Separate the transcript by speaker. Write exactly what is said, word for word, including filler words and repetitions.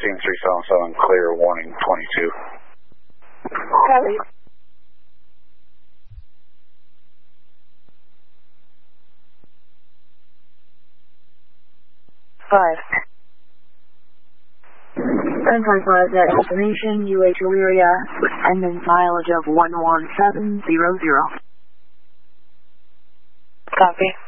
Speaker 1: team three seven seven, clear, warning twenty-two.
Speaker 2: Copy. Five. ten five five, that destination, U H Elyria, and then mileage of one one seven zero zero. Copy.